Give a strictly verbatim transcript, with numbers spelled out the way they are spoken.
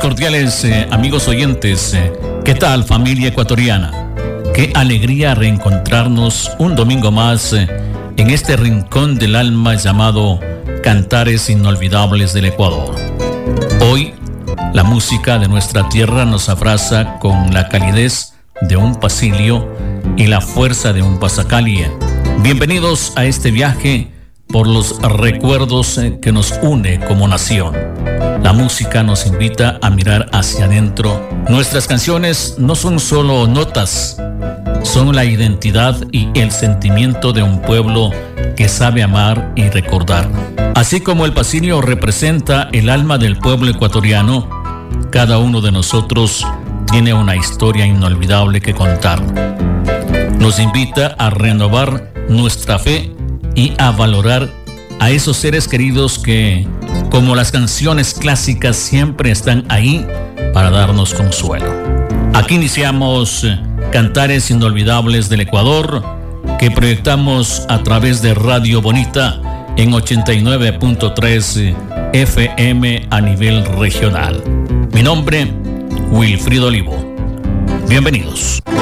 cordiales eh, amigos oyentes. Eh, ¿Qué tal, familia ecuatoriana? Qué alegría reencontrarnos un domingo más eh, en este rincón del alma llamado Cantares Inolvidables del Ecuador. Hoy, la música de nuestra tierra nos abraza con la calidez de un pasillo y la fuerza de un pasacali. Bienvenidos a este viaje por los recuerdos eh, que nos une como nación. La música nos invita a mirar hacia adentro. Nuestras canciones no son solo notas, son la identidad y el sentimiento de un pueblo que sabe amar y recordar. Así como el pasillo representa el alma del pueblo ecuatoriano, cada uno de nosotros tiene una historia inolvidable que contar. Nos invita a renovar nuestra fe y a valorar a esos seres queridos que, como las canciones clásicas, siempre están ahí para darnos consuelo. Aquí iniciamos Cantares Inolvidables del Ecuador, que proyectamos a través de Radio Bonita en ochenta y nueve punto tres F M a nivel regional. Mi nombre, Wilfrido Olivo. Bienvenidos.